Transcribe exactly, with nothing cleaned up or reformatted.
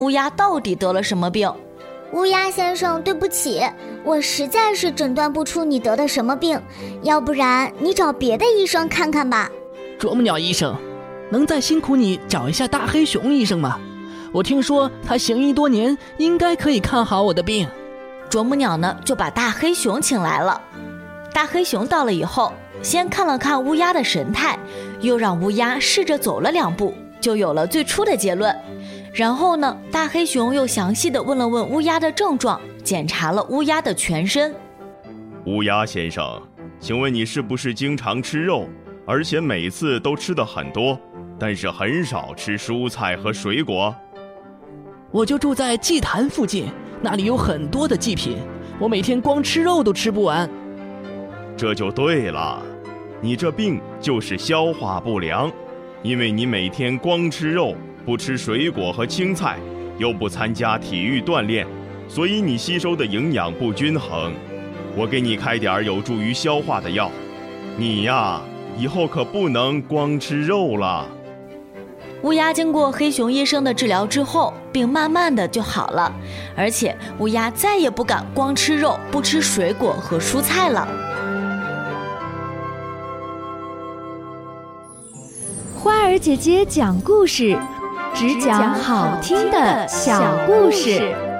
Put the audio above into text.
乌鸦到底得了什么病。 乌鸦先生，对不起，我实在是诊断不出你得的什么病，要不然你找别的医生看看吧。 啄木鸟医生，能再辛苦你找一下大黑熊医生吗？我听说他行医多年，应该可以看好我的病。 啄木鸟呢，就把大黑熊请来了。大黑熊到了以后，先看了看乌鸦的神态，又让乌鸦试着走了两步，就有了最初的结论。然后呢，大黑熊又详细地问了问乌鸦的症状，检查了乌鸦的全身。 乌鸦先生，请问你是不是经常吃肉，而且每次都吃得很多，但是很少吃蔬菜和水果？ 我就住在祭坛附近，那里有很多的祭品，我每天光吃肉都吃不完。 这就对了，你这病就是消化不良，因为你每天光吃肉，不吃水果和青菜，又不参加体育锻炼，所以你吸收的营养不均衡。我给你开点有助于消化的药，你呀，以后可不能光吃肉了。 乌鸦经过黑熊医生的治疗之后，病慢慢的就好了，而且乌鸦再也不敢光吃肉，不吃水果和蔬菜了。 花儿姐姐讲故事，只讲好听的小故事。